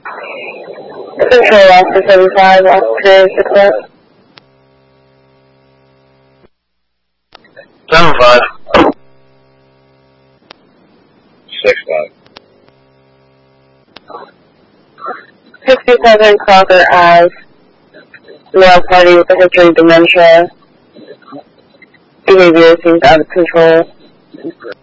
Control Officer 75, Officer 6-5. 7-5. 6-5. 67 Crocker Ave, male party with a history of dementia. Behavior seems out of control.